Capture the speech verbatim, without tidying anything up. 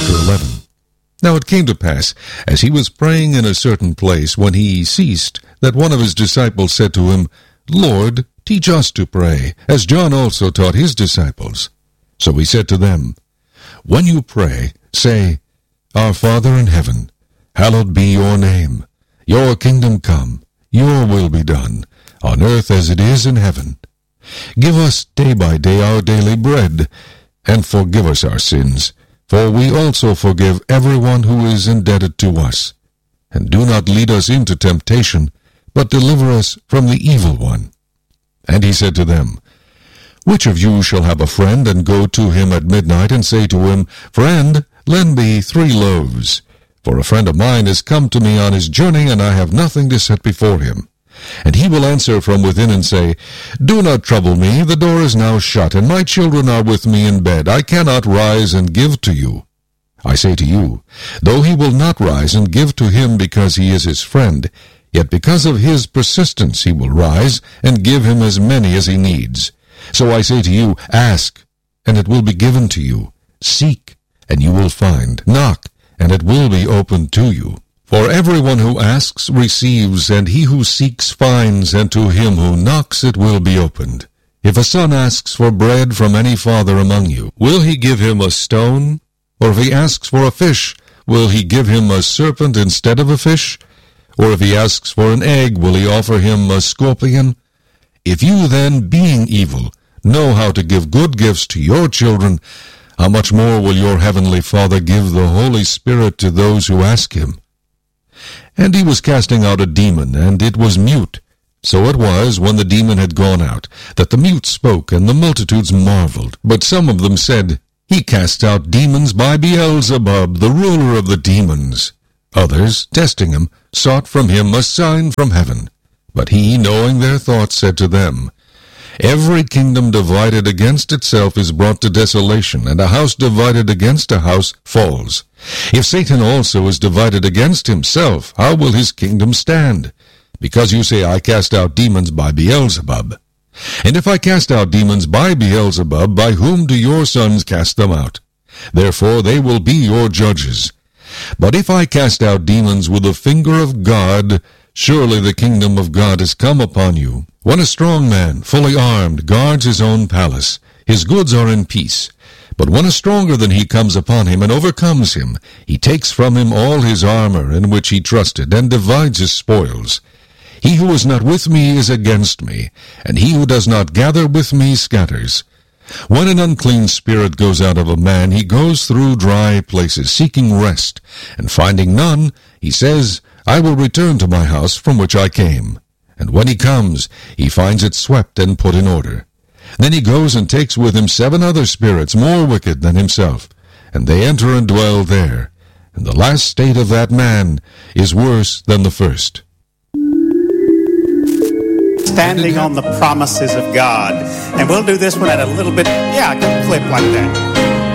Chapter eleven. Now it came to pass, as he was praying in a certain place, when he ceased, that one of his disciples said to him, Lord, teach us to pray, as John also taught his disciples. So he said to them, When you pray, say, Our Father in heaven, hallowed be your name. Your kingdom come, your will be done, on earth as it is in heaven. Give us day by day our daily bread, and forgive us our sins, for we also forgive everyone who is indebted to us. And do not lead us into temptation, but deliver us from the evil one. And he said to them, Which of you shall have a friend, and go to him at midnight, and say to him, Friend, lend me three loaves, for a friend of mine is come to me on his journey, and I have nothing to set before him. And he will answer from within and say, Do not trouble me, the door is now shut, and my children are with me in bed. I cannot rise and give to you. I say to you, though he will not rise and give to him because he is his friend, yet because of his persistence he will rise and give him as many as he needs. So I say to you, Ask, and it will be given to you. Seek, and you will find. Knock, and it will be opened to you. For everyone who asks receives, and he who seeks finds, and to him who knocks it will be opened. If a son asks for bread from any father among you, will he give him a stone? Or if he asks for a fish, will he give him a serpent instead of a fish? Or if he asks for an egg, will he offer him a scorpion? If you then, being evil, know how to give good gifts to your children, how much more will your heavenly Father give the Holy Spirit to those who ask him? And he was casting out a demon, and it was mute. So it was, when the demon had gone out, that the mute spoke, and the multitudes marveled. But some of them said, He cast out demons by Beelzebub, the ruler of the demons. Others, testing him, sought from him a sign from heaven. But he, knowing their thoughts, said to them, Every kingdom divided against itself is brought to desolation, and a house divided against a house falls. If Satan also is divided against himself, how will his kingdom stand? Because you say, I cast out demons by Beelzebub. And if I cast out demons by Beelzebub, by whom do your sons cast them out? Therefore they will be your judges. But if I cast out demons with the finger of God, surely the kingdom of God is come upon you. When a strong man, fully armed, guards his own palace, his goods are in peace. But when a stronger than he comes upon him and overcomes him, he takes from him all his armor in which he trusted, and divides his spoils. He who is not with me is against me, and he who does not gather with me scatters. When an unclean spirit goes out of a man, he goes through dry places, seeking rest, and finding none, he says, I will return to my house from which I came. And when he comes, he finds it swept and put in order. Then he goes and takes with him seven other spirits more wicked than himself, and they enter and dwell there. And the last state of that man is worse than the first. Standing on the promises of God. And we'll do this one at a little bit, yeah, a clip like that.